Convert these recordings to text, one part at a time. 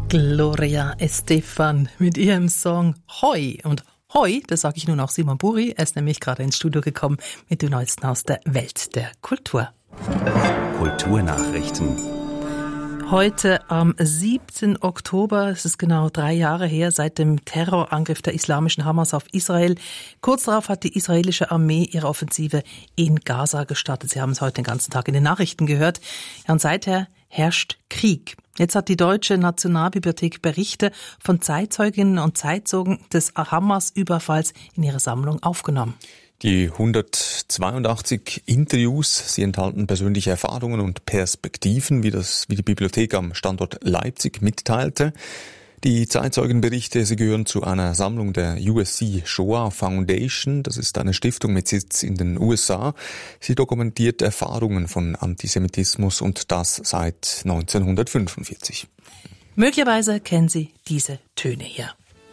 Gloria Estefan mit ihrem Song Hoi. Und Hoi, das sage ich nun auch Simon Buri, er ist nämlich gerade ins Studio gekommen mit dem Neuesten aus der Welt der Kultur. Kulturnachrichten. Heute am 7. Oktober, es ist genau 3 Jahre her, seit dem Terrorangriff der islamischen Hamas auf Israel. Kurz darauf hat die israelische Armee ihre Offensive in Gaza gestartet. Sie haben es heute den ganzen Tag in den Nachrichten gehört. Ja, und seither herrscht Krieg. Jetzt hat die Deutsche Nationalbibliothek Berichte von Zeitzeuginnen und Zeitzeugen des Hamas-Überfalls in ihre Sammlung aufgenommen. Die 182 Interviews, sie enthalten persönliche Erfahrungen und Perspektiven, wie die Bibliothek am Standort Leipzig mitteilte. Die Zeitzeugenberichte, sie gehören zu einer Sammlung der USC Shoah Foundation. Das ist eine Stiftung mit Sitz in den USA. Sie dokumentiert Erfahrungen von Antisemitismus und das seit 1945. Möglicherweise kennen Sie diese Töne hier.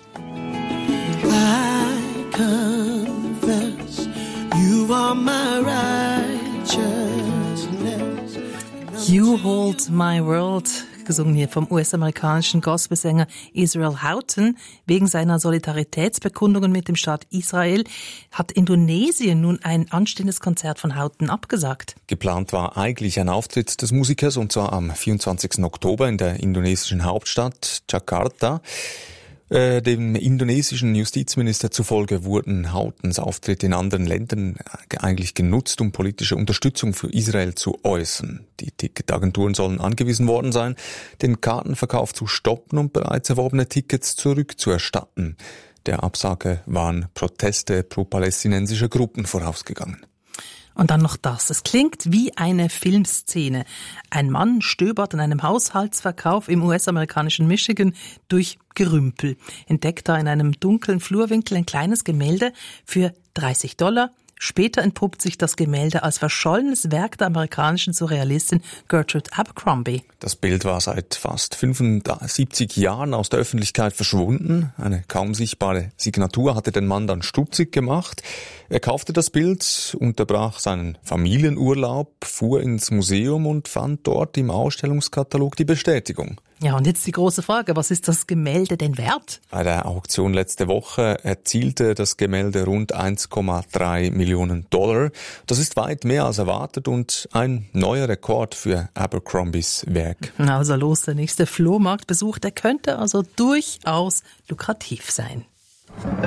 You are my righteousness. You Hold My World, gesungen hier vom US-amerikanischen Gospelsänger Israel Houghton. Wegen seiner Solidaritätsbekundungen mit dem Staat Israel hat Indonesien nun ein anstehendes Konzert von Houghton abgesagt. Geplant war eigentlich ein Auftritt des Musikers, und zwar am 24. Oktober in der indonesischen Hauptstadt Jakarta. Dem indonesischen Justizminister zufolge wurden Houghtons Auftritte in anderen Ländern eigentlich genutzt, um politische Unterstützung für Israel zu äußern. Die Ticketagenturen sollen angewiesen worden sein, den Kartenverkauf zu stoppen und bereits erworbene Tickets zurückzuerstatten. Der Absage waren Proteste pro-palästinensischer Gruppen vorausgegangen. Und dann noch das. Es klingt wie eine Filmszene. Ein Mann stöbert in einem Haushaltsverkauf im US-amerikanischen Michigan durch Gerümpel, entdeckt da in einem dunklen Flurwinkel ein kleines Gemälde für $30. Später entpuppt sich das Gemälde als verschollenes Werk der amerikanischen Surrealistin Gertrude Abercrombie. Das Bild war seit fast 75 Jahren aus der Öffentlichkeit verschwunden. Eine kaum sichtbare Signatur hatte den Mann dann stutzig gemacht. Er kaufte das Bild, unterbrach seinen Familienurlaub, fuhr ins Museum und fand dort im Ausstellungskatalog die Bestätigung. Ja, und jetzt die große Frage, was ist das Gemälde denn wert? Bei der Auktion letzte Woche erzielte das Gemälde rund $1,3 Millionen. Das ist weit mehr als erwartet und ein neuer Rekord für Abercrombies Werk. Also los, der nächste Flohmarktbesuch, der könnte also durchaus lukrativ sein.